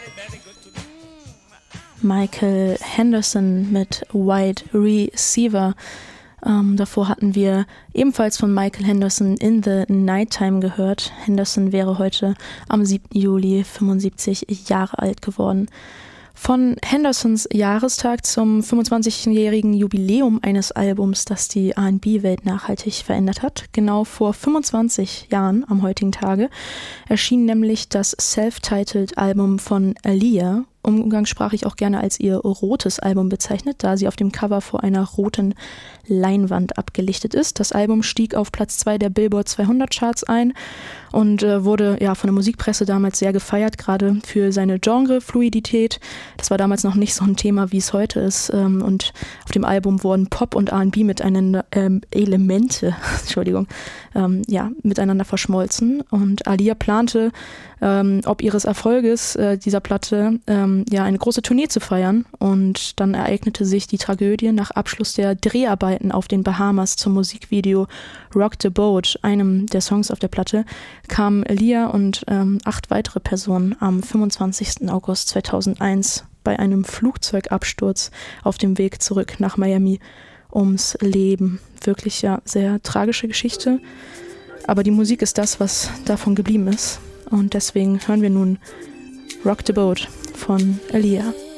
Michael Henderson mit Wide Receiver. Davor hatten wir ebenfalls von Michael Henderson In the Nighttime gehört. Henderson wäre heute am 7. Juli 75 Jahre alt geworden. Von Hendersons Jahrestag zum 25-jährigen Jubiläum eines Albums, das die R&B-Welt nachhaltig verändert hat, genau vor 25 Jahren am heutigen Tage, erschien nämlich das Self-Titled-Album von Aaliyah, umgangssprachlich auch gerne als ihr rotes Album bezeichnet, da sie auf dem Cover vor einer roten Leinwand abgelichtet ist. Das Album stieg auf Platz 2 der Billboard 200 Charts ein und wurde von der Musikpresse damals sehr gefeiert, gerade für seine Genrefluidität. Das war damals noch nicht so ein Thema, wie es heute ist. Und auf dem Album wurden Pop und R&B miteinander miteinander verschmolzen. Und Aaliyah plante, ob ihres Erfolges dieser Platte eine große Tournee zu feiern. Und dann ereignete sich die Tragödie. Nach Abschluss der Dreharbeiten auf den Bahamas zum Musikvideo Rock the Boat, einem der Songs auf der Platte, kamen Aaliyah und 8 weitere Personen am 25. August 2001 bei einem Flugzeugabsturz auf dem Weg zurück nach Miami ums Leben. Wirklich sehr tragische Geschichte. Aber die Musik ist das, was davon geblieben ist. Und deswegen hören wir nun Rock the Boat von Aaliyah.